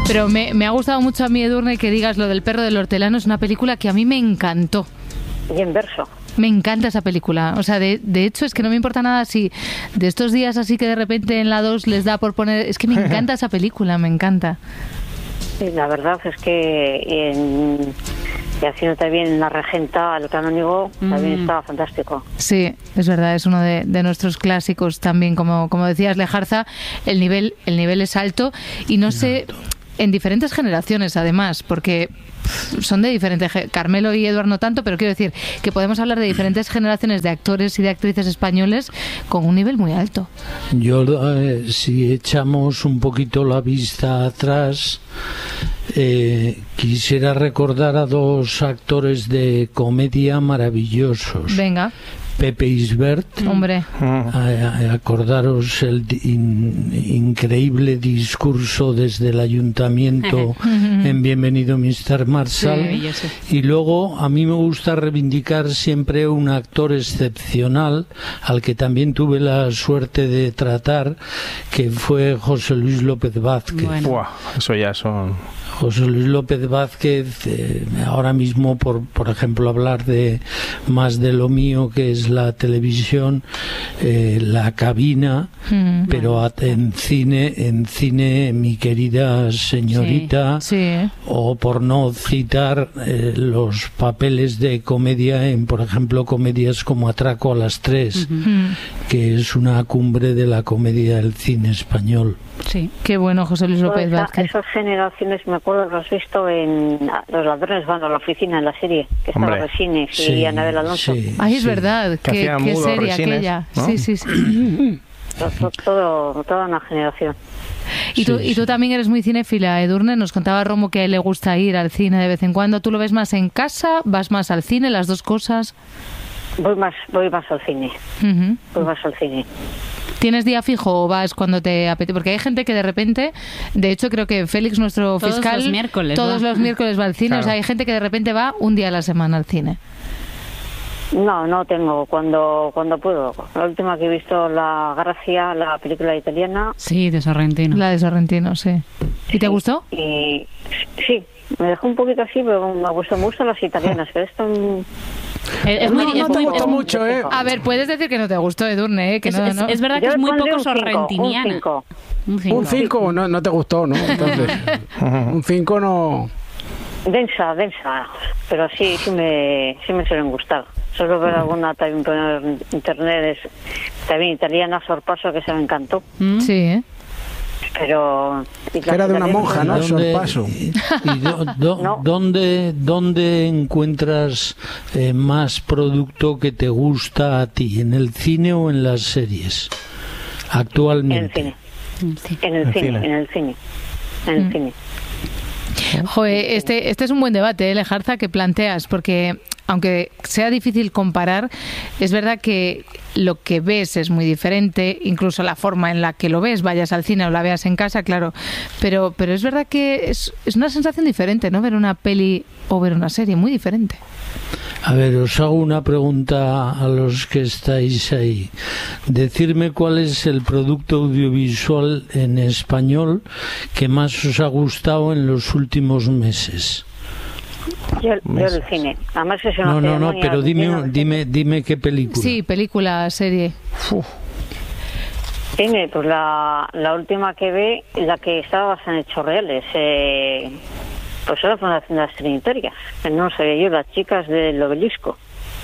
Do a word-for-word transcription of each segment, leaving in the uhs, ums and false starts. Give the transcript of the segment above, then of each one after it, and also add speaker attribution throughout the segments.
Speaker 1: Pero me, me ha gustado mucho a mí, Edurne, que digas lo del perro del hortelano. Es una película que a mí me encantó.
Speaker 2: Y en verso.
Speaker 1: Me encanta esa película. O sea, de, de hecho, es que no me importa nada si de estos días así que de repente en la dos les da por poner... Es que me encanta esa película, me encanta.
Speaker 2: Sí, la verdad es que en, y haciendo también La Regenta, El Canónigo, mm. también estaba fantástico.
Speaker 1: Sí, es verdad, es uno de, de nuestros clásicos también. Como, como decías, Lejarza, el nivel, el nivel es alto y no sé... En diferentes generaciones, además, porque son de diferentes... Carmelo y Eduardo no tanto, pero quiero decir que podemos hablar de diferentes generaciones de actores y de actrices españoles con un nivel muy alto.
Speaker 3: Yo, eh, si echamos un poquito la vista atrás, eh, quisiera recordar a dos actores de comedia maravillosos.
Speaker 1: Venga.
Speaker 3: Pepe Isbert,
Speaker 1: hombre,
Speaker 3: a, a, acordaros el in, increíble discurso desde el ayuntamiento en Bienvenido mister Marshall, sí, y luego a mí me gusta reivindicar siempre un actor excepcional al que también tuve la suerte de tratar, que fue José Luis López Vázquez.
Speaker 4: Bueno. Buah, eso ya son...
Speaker 3: José Luis López Vázquez, eh, ahora mismo, por, por ejemplo, hablar de más de lo mío, que es la televisión, eh, La Cabina, mm. pero en cine, en cine, Mi querida señorita,
Speaker 1: sí, sí.
Speaker 3: O por no citar eh, los papeles de comedia en, por ejemplo, comedias como Atraco a las tres, uh-huh. que es una cumbre de la comedia del cine español.
Speaker 1: Sí, qué bueno, José Luis López Vázquez.
Speaker 2: Esas generaciones, me acuerdo, lo has visto en Los ladrones van a la oficina, en la serie, que estaba Resines sí, y Anabel Alonso.
Speaker 1: Sí, Ay, es sí. verdad,
Speaker 4: que
Speaker 1: qué, qué serie
Speaker 4: Resines,
Speaker 1: aquella.
Speaker 4: ¿no?
Speaker 1: Sí, sí, sí.
Speaker 2: Todo, todo, toda una generación.
Speaker 1: Y tú, sí, y tú sí. también eres muy cinéfila, Edurne. Nos contaba Romo que a él le gusta ir al cine de vez en cuando. ¿Tú lo ves más en casa? ¿Vas más al cine? ¿Las dos cosas?
Speaker 2: Voy más, voy más al cine. Uh-huh. Voy más al cine.
Speaker 1: ¿Tienes día fijo o vas cuando te apetece? Porque hay gente que de repente, de hecho creo que Félix, nuestro
Speaker 5: todos
Speaker 1: fiscal,
Speaker 5: los miércoles,
Speaker 1: todos
Speaker 5: ¿no?
Speaker 1: los miércoles va al cine. Claro. O sea, hay gente que de repente va un día a la semana al cine.
Speaker 2: No, no tengo, cuando cuando puedo. La última que he visto, La Gracia, la película italiana.
Speaker 5: Sí, de Sorrentino.
Speaker 1: La de Sorrentino, sí. ¿Y
Speaker 2: sí,
Speaker 1: te gustó?
Speaker 2: Y sí, me dejó un poquito así, pero me gustó, me gustan las italianas, pero esto...
Speaker 5: Es, es muy,
Speaker 6: no, no
Speaker 5: es
Speaker 6: te
Speaker 5: muy,
Speaker 6: gustó
Speaker 5: es,
Speaker 6: mucho, ¿eh?
Speaker 1: A ver, puedes decir que no te gustó, Edurne, ¿eh? Que
Speaker 5: es,
Speaker 1: no,
Speaker 5: es,
Speaker 1: no.
Speaker 5: es verdad que
Speaker 2: Yo
Speaker 5: es muy poco
Speaker 2: un
Speaker 5: sorrentiniana.
Speaker 2: cinco,
Speaker 5: un cinco.
Speaker 6: Un cinco no, no te gustó, ¿no? Entonces, un cinco no...
Speaker 2: Densa, densa, pero sí, sí me, sí me suelen gustar. Solo ver alguna también por internet, es, también italiana, Sorpaso, que se me encantó.
Speaker 1: Mm. Sí, ¿eh?
Speaker 2: Pero...
Speaker 6: Era de una monja, ¿no? Sorpaso.
Speaker 3: ¿Y do, do, no. ¿dónde, ¿Dónde encuentras eh, más producto que te gusta a ti? ¿En el cine o en las series? Actualmente.
Speaker 2: En el cine. En el, en el cine, cine, en el cine. En el mm. cine.
Speaker 1: Joder, este, este es un buen debate, ¿eh, Lejarza, que planteas, porque aunque sea difícil comparar, es verdad que lo que ves es muy diferente, incluso la forma en la que lo ves, vayas al cine o la veas en casa, claro, pero, pero es verdad que es, es una sensación diferente, ¿no? Ver una peli o ver una serie, muy diferente.
Speaker 3: A ver, os hago una pregunta a los que estáis ahí. Decirme cuál es el producto audiovisual en español que más os ha gustado en los últimos meses.
Speaker 2: Yo, yo el cine. Además es una
Speaker 3: no, no, no, pero dime, dime, dime qué película.
Speaker 1: Sí, película, serie.
Speaker 3: Uf.
Speaker 2: Cine, pues la, la última que ve, la que estaba basada en hechos reales, eh... pues era la Fundación de las Trinitarias, que no sabía yo, las chicas del Obelisco.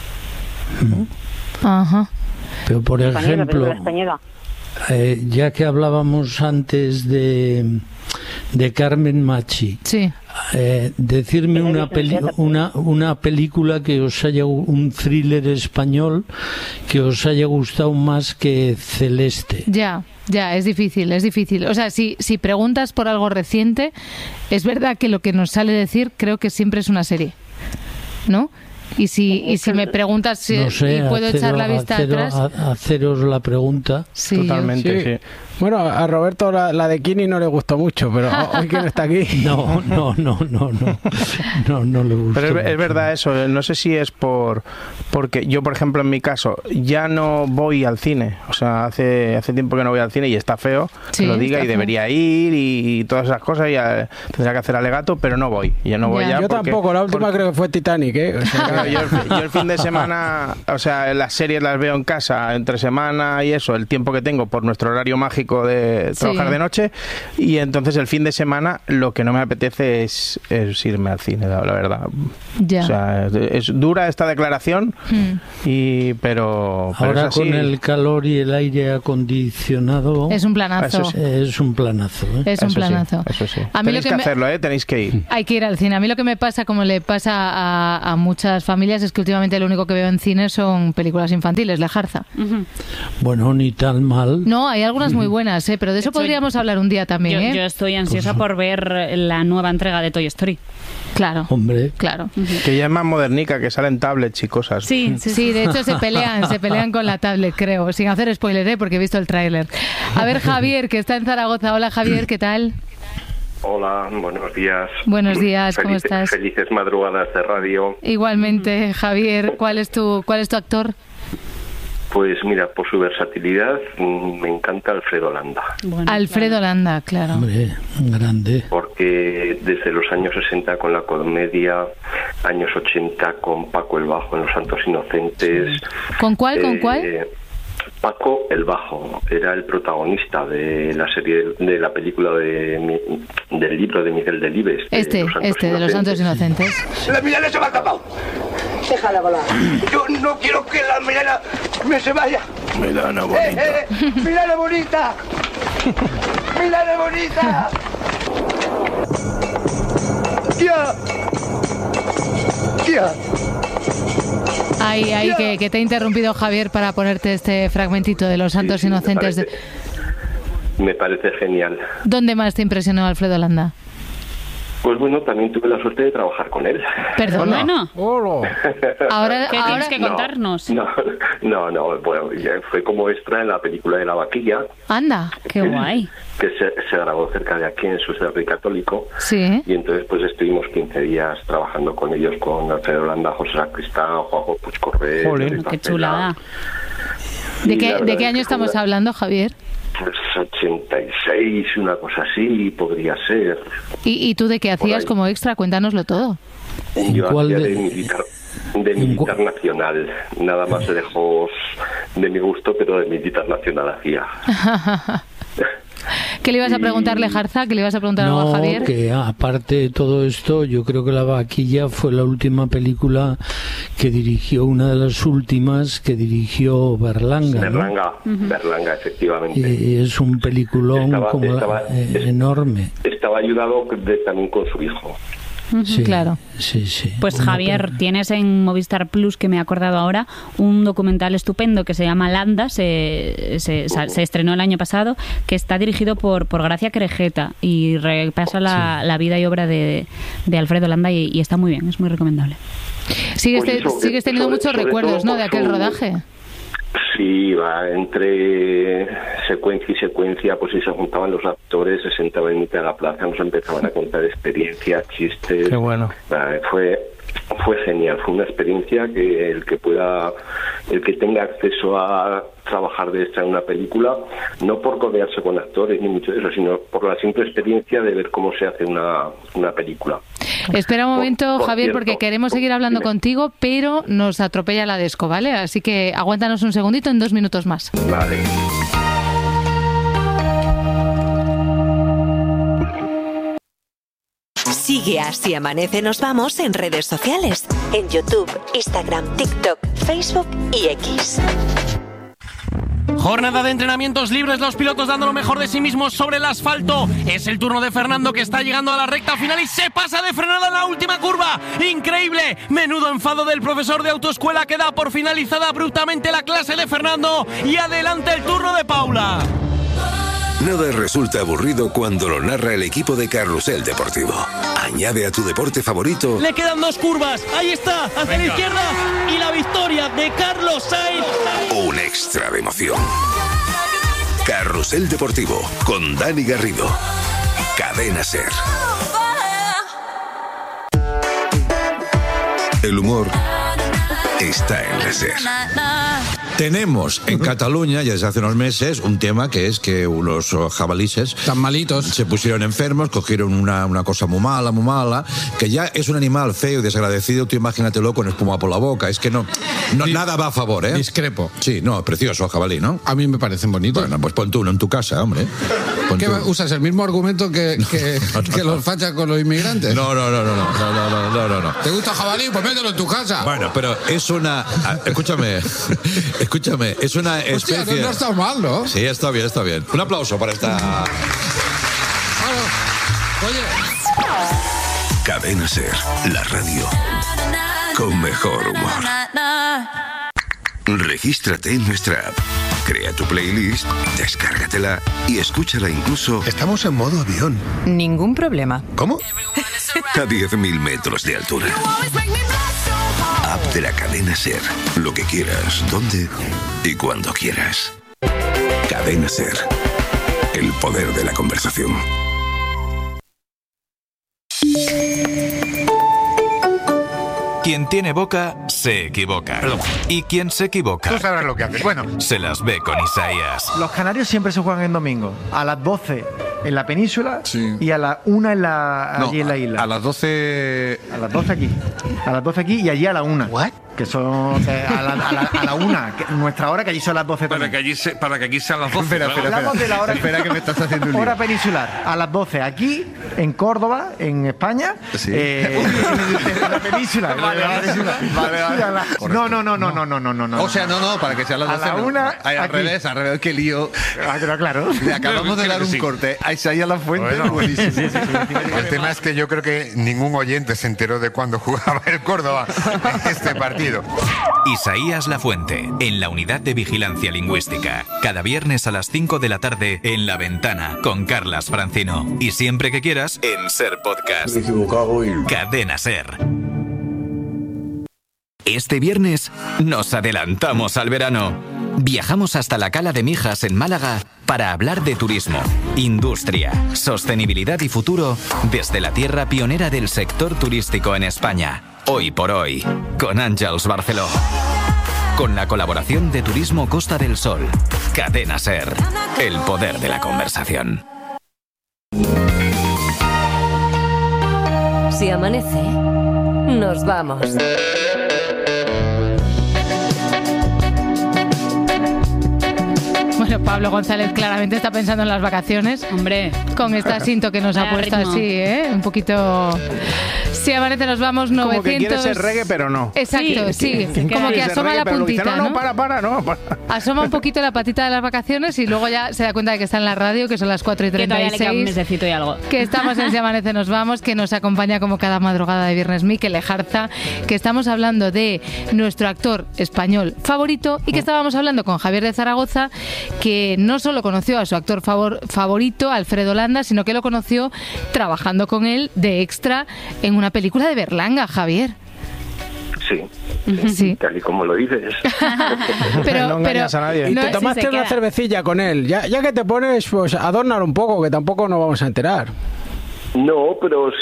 Speaker 1: Ajá.
Speaker 3: Pero por
Speaker 2: española,
Speaker 3: ejemplo, eh, ya que hablábamos antes de, de Carmen Machi,
Speaker 1: sí.
Speaker 3: eh, decirme una, peli, una, una película que os haya, un thriller español que os haya gustado más que Celeste.
Speaker 1: Ya. Ya, es difícil, es difícil. O sea, si, si preguntas por algo reciente, es verdad que lo que nos sale decir creo que siempre es una serie, ¿no? Y si y si me preguntas si
Speaker 3: no sé,
Speaker 1: y puedo
Speaker 3: haceros,
Speaker 1: echar la vista
Speaker 3: haceros,
Speaker 1: atrás...
Speaker 3: A, haceros la pregunta.
Speaker 4: Sí, Totalmente,
Speaker 6: sí.
Speaker 4: sí.
Speaker 6: Bueno, a Roberto la, la de Kini no le gustó mucho, pero hoy que no está aquí.
Speaker 3: No, no, no, no, no, no, no le gustó.
Speaker 4: Pero es, es verdad eso, no sé si es por porque yo, por ejemplo, en mi caso, ya no voy al cine, o sea, hace hace tiempo que no voy al cine y está feo,
Speaker 1: Sí,
Speaker 4: que lo diga, y
Speaker 1: feo.
Speaker 4: debería ir y, y todas esas cosas, y a, tendría que hacer alegato, pero no voy, ya no voy
Speaker 1: Ya.
Speaker 4: ya.
Speaker 6: Yo
Speaker 4: porque,
Speaker 6: tampoco, la última
Speaker 4: porque-
Speaker 6: creo que fue Titanic, ¿eh? O sea,
Speaker 4: Claro, yo, el, yo el fin de semana, o sea, las series las veo en casa entre semana y eso, el tiempo que tengo por nuestro horario mágico de trabajar
Speaker 1: Sí.
Speaker 4: de noche, y entonces el fin de semana lo que no me apetece es, es irme al cine, la, la verdad.
Speaker 1: Ya.
Speaker 4: O sea, es, es dura esta declaración,
Speaker 1: Mm.
Speaker 4: y pero, pero
Speaker 3: Ahora
Speaker 4: es así.
Speaker 3: con el calor y el aire acondicionado
Speaker 1: Es un planazo.
Speaker 4: Eso sí.
Speaker 3: es un planazo. ¿eh?
Speaker 1: Es un
Speaker 4: Eso sí,
Speaker 1: planazo.
Speaker 4: eso sí.
Speaker 1: A mí
Speaker 4: Tenéis
Speaker 1: lo
Speaker 4: que,
Speaker 1: que me-
Speaker 4: hacerlo, ¿eh? Tenéis que ir.
Speaker 1: Hay que ir al cine. A mí lo que me pasa, como le pasa a, a muchas familias, es que últimamente lo único que veo en cine son películas infantiles, La Jarza.
Speaker 5: Ujú.
Speaker 3: Bueno, ni tan mal.
Speaker 1: No, hay algunas muy buenas, ¿eh? Pero de eso
Speaker 5: hecho,
Speaker 1: podríamos hablar un día también,
Speaker 5: Yo,
Speaker 1: ¿eh?
Speaker 5: yo estoy ansiosa por ver la nueva entrega de Toy Story.
Speaker 1: Claro,
Speaker 3: Hombre,
Speaker 1: claro.
Speaker 4: Que ya es más modernica, que salen tablets y cosas.
Speaker 5: Sí, sí,
Speaker 1: Sí, de hecho se pelean, se pelean con la tablet, creo, sin hacer spoiler, ¿eh? Porque he visto el tráiler. A ver, Javier, que está en Zaragoza. Hola, Javier, ¿qué tal?
Speaker 7: Hola, buenos días.
Speaker 1: Buenos días, ¿cómo
Speaker 7: Felices-
Speaker 1: estás?
Speaker 7: Felices madrugadas de radio.
Speaker 1: Igualmente, Javier, ¿cuál es tu, cuál es tu actor?
Speaker 7: Pues mira, por su versatilidad mm, me encanta Alfredo Landa,
Speaker 5: Bueno,
Speaker 1: Alfredo Landa, claro.
Speaker 3: hombre, grande.
Speaker 7: porque desde los años sesenta con la comedia, años ochenta con Paco el Bajo en Los Santos Inocentes.
Speaker 1: ¿Con cuál, con
Speaker 7: eh,
Speaker 1: cuál?
Speaker 7: Paco el Bajo era el protagonista de la serie, de la película de mi- del libro de Miguel Delibes. de
Speaker 1: Este,
Speaker 7: Los Santos
Speaker 1: este, de los Santos
Speaker 7: Inocentes.
Speaker 1: Inocentes.
Speaker 8: La Milena se me ha escapado. Déjala volar. Yo no quiero que la Milena me se vaya.
Speaker 4: Milana
Speaker 8: ¡Eh,
Speaker 4: bonita.
Speaker 8: eh! ¡Milena bonita! ¡Milena bonita! ¡Tía! ¡Tía!
Speaker 1: Ay, ay, que, que te he interrumpido, Javier, para ponerte este fragmentito de los Santos
Speaker 7: Sí, sí, me
Speaker 1: Inocentes.
Speaker 7: parece- Me parece genial.
Speaker 1: ¿Dónde más te impresionó Alfredo Landa?
Speaker 7: Pues bueno, también tuve la suerte de trabajar con él.
Speaker 1: Perdona.
Speaker 5: Bueno,
Speaker 6: ¡Hola!
Speaker 1: Ahora,
Speaker 5: ¿qué
Speaker 1: ahora
Speaker 5: tienes que contarnos?
Speaker 7: No, no, no, bueno, ya fue como extra en la película de La Vaquilla,
Speaker 1: anda.
Speaker 5: Qué guay.
Speaker 7: que se, se grabó cerca de aquí en su Rey Católico.
Speaker 1: Sí.
Speaker 7: Y entonces pues estuvimos quince días trabajando con ellos, con Alfredo Landa, José Sacristán, Juanjo Puigcorré.
Speaker 4: Jolín.
Speaker 7: David
Speaker 5: Qué
Speaker 7: Pacela.
Speaker 5: chulada.
Speaker 1: ¿De
Speaker 7: Y
Speaker 1: qué,
Speaker 7: la
Speaker 1: de
Speaker 7: verdad
Speaker 1: qué
Speaker 7: es
Speaker 1: año
Speaker 7: que
Speaker 1: estamos
Speaker 7: fue una-
Speaker 1: hablando, Javier?
Speaker 7: Pues ochenta y seis, una cosa así, podría ser.
Speaker 1: ¿Y, y tú de qué hacías
Speaker 7: ahí.
Speaker 1: como extra? Cuéntanoslo todo.
Speaker 3: ¿En
Speaker 7: Yo
Speaker 3: cuál
Speaker 7: hacía
Speaker 3: de-
Speaker 7: de militar, de
Speaker 3: en
Speaker 7: militar
Speaker 3: cu-
Speaker 7: nacional, nada más lejos de mi gusto, pero de militar nacional hacía.
Speaker 1: ¿Qué le ibas a preguntarle, Jarza? ¿Qué le ibas a preguntar algo a
Speaker 3: No,
Speaker 1: Javier?
Speaker 3: que aparte de todo esto, yo creo que La Vaquilla fue la última película que dirigió, una de las últimas que dirigió Berlanga, ¿no?
Speaker 7: Berlanga, Berlanga, efectivamente.
Speaker 3: Y es un peliculón
Speaker 7: Estaba-
Speaker 3: como la-
Speaker 7: estaba-
Speaker 3: eh, enorme.
Speaker 7: Estaba ayudado de- también con su hijo.
Speaker 1: Ujú,
Speaker 3: Sí,
Speaker 1: Claro.
Speaker 3: sí, sí.
Speaker 5: Pues
Speaker 3: Una
Speaker 5: Javier,
Speaker 3: pena.
Speaker 5: tienes en Movistar Plus, que me he acordado ahora, un documental estupendo que se llama Landa, se, se, sa- se estrenó el año pasado, que está dirigido por, por Gracia Querejeta y repasa la, la vida y obra de, de Alfredo Landa y, y está muy bien, es muy recomendable.
Speaker 1: Sigues,
Speaker 7: Pues
Speaker 1: te-
Speaker 7: eso,
Speaker 1: sigues teniendo
Speaker 7: sobre-
Speaker 1: muchos
Speaker 7: sobre
Speaker 1: recuerdos,
Speaker 7: todo
Speaker 1: ¿no?
Speaker 7: por
Speaker 1: De aquel
Speaker 7: su-
Speaker 1: rodaje.
Speaker 7: Sí, va, entre secuencia y secuencia, pues si se juntaban los actores, se sentaban en mitad de la plaza, nos empezaban a contar experiencias, chistes.
Speaker 4: Qué bueno.
Speaker 7: Va, fue fue genial, fue una experiencia que el que pueda, el que tenga acceso a trabajar de esta en una película, no por codearse con actores ni mucho de eso, sino por la simple experiencia de ver cómo se hace una, una película.
Speaker 1: Espera un momento,
Speaker 7: Por- por
Speaker 1: Javier,
Speaker 7: cierto,
Speaker 1: porque queremos seguir hablando
Speaker 7: dime.
Speaker 1: contigo, pero nos atropella la desco, ¿vale? Así que aguántanos un segundito, en dos minutos más.
Speaker 7: Vale.
Speaker 9: Sigue Así Amanece Nos Vamos en redes sociales. En YouTube, Instagram, TikTok, Facebook y X.
Speaker 10: Jornada de entrenamientos libres, los pilotos dando lo mejor de sí mismos sobre el asfalto. Es el turno de Fernando, que está llegando a la recta final y se pasa de frenada en la última curva. ¡Increíble! Menudo enfado del profesor de autoescuela, que da por finalizada abruptamente la clase de Fernando. Y adelante el turno de Paula.
Speaker 11: Nada resulta aburrido cuando lo narra el equipo de Carrusel Deportivo. Añade a tu deporte favorito
Speaker 10: Le quedan dos curvas. Ahí está, hacia la izquierda. Y la victoria de Carlos Sainz.
Speaker 11: un extra de emoción. Carrusel Deportivo con Dani Garrido. Cadena SER. El humor está en la SER.
Speaker 12: Tenemos en Cataluña, ya desde hace unos meses, un tema que es que unos jabalíes
Speaker 6: tan malitos
Speaker 12: se pusieron enfermos, cogieron una, una cosa muy mala, muy mala, que ya es un animal feo y desagradecido. Tú imagínatelo con espuma por la boca. Es que no, no Dis, nada va a favor, ¿eh?
Speaker 6: Discrepo.
Speaker 12: Sí, no, precioso jabalí, ¿no?
Speaker 6: A mí me parecen bonitos.
Speaker 12: Bueno, pues pon tú uno en tu casa, hombre. Pon
Speaker 6: ¿Qué,
Speaker 12: tú.
Speaker 6: ¿Usas el mismo argumento que, que, no, no, que los fachas con los inmigrantes?
Speaker 12: No, no, no, no, no, no, no, no, no, no.
Speaker 6: ¿Te gusta jabalí? Pues mételo en tu casa.
Speaker 12: Bueno, pero es una... Escúchame, escúchame, es una especie...
Speaker 6: Hostia, no, no está mal, ¿no?
Speaker 12: Sí, está bien, está bien. Un aplauso para esta...
Speaker 6: Claro. Oye...
Speaker 11: Cadena SER, la radio con mejor humor. Regístrate en nuestra app, crea tu playlist, descárgatela y escúchala incluso...
Speaker 13: Estamos en modo avión.
Speaker 14: Ningún problema.
Speaker 13: ¿Cómo?
Speaker 11: A diez mil metros de altura. App de la cadena SER. Lo que quieras, donde y cuando quieras. Cadena SER. El poder de la conversación.
Speaker 15: Quien tiene boca, se equivoca. Perdón. Y quien se equivoca...
Speaker 16: Tú sabrás lo que haces. Bueno.
Speaker 15: Se las ve con Isaías.
Speaker 16: Los canarios siempre se juegan en domingo. A las doce en la península, sí, y a la una en la, allí no, en la isla.
Speaker 17: A, a las doce...
Speaker 16: A las doce aquí. A las doce aquí y allí a la una.
Speaker 17: ¿What?
Speaker 16: Que son que a, la, a, la, a la una, que nuestra hora, que allí son las doce
Speaker 17: para que allí se, Para que aquí sean las doce.
Speaker 16: Espera, espera, espera. Hablamos de la hora, espera que me estás haciendo un lío. Hora peninsular, a las doce aquí, en Córdoba, en España. Sí. Eh, en la península. Vale, la península. Vale, vale. La, no, no, no, no, no, no, no, no, no.
Speaker 17: O sea, no, no, para que sean las doce.
Speaker 16: A la una,
Speaker 17: Ay, al revés, al revés, qué lío.
Speaker 16: Ah, pero claro.
Speaker 17: Le acabamos de dar un sí. corte a Isaías Lafuente.
Speaker 13: Bueno,
Speaker 17: buenísimo.
Speaker 13: Sí, sí, sí, sí. El tema es que yo creo que ningún oyente se enteró de cuándo jugaba el Córdoba en este partido.
Speaker 15: Isaías Lafuente, en la Unidad de Vigilancia Lingüística. Cada viernes a las cinco de la tarde en La Ventana, con Carlas Francino. Y siempre que quieras, en SER Podcast.
Speaker 13: Me he equivocado y...
Speaker 15: Cadena SER. Este viernes nos adelantamos al verano. Viajamos hasta la Cala de Mijas en Málaga para hablar de turismo, industria, sostenibilidad y futuro desde la tierra pionera del sector turístico en España. Hoy por hoy, con Àngels Barceló. Con la colaboración de Turismo Costa del Sol. Cadena SER. El poder de la conversación.
Speaker 9: Si amanece, nos vamos.
Speaker 1: Bueno, Pablo González claramente está pensando en las vacaciones.
Speaker 5: Hombre.
Speaker 1: Con este asinto que nos ha puesto así, ¿eh? Un poquito... Si amanece nos vamos novecientos...
Speaker 4: Como que quiere ser reggae, pero no.
Speaker 1: Exacto, sí. sí. Como que asoma la puntita,
Speaker 4: dice, no, no, para, para, no. Para.
Speaker 1: Asoma un poquito la patita de las vacaciones y luego ya se da cuenta de que está en la radio, que son las cuatro y treinta y seis.
Speaker 5: Que todavía le queda un mesecito y algo.
Speaker 1: Que estamos en Si amanece nos vamos, que nos acompaña como cada madrugada de viernes Mikel Lejarza, que estamos hablando de nuestro actor español favorito y que estábamos hablando con Javier de Zaragoza, que no solo conoció a su actor favor, favorito, Alfredo Landa, sino que lo conoció trabajando con él de extra en una película de Berlanga, Javier.
Speaker 7: Sí,
Speaker 1: sí,
Speaker 7: tal y como lo dices.
Speaker 1: pero,
Speaker 4: no engañas
Speaker 1: pero,
Speaker 4: a nadie.
Speaker 6: Y te tomaste si una cervecilla con él. Ya, ya que te pones, pues adornar un poco, que tampoco nos vamos a enterar.
Speaker 7: No, pero